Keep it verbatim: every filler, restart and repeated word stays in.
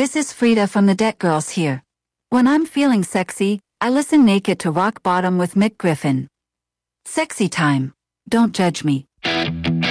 This is Frida from the Deck Girls here. When I'm feeling sexy, I listen naked to Rock Bottom with Mick Griffin. Sexy time. Don't judge me.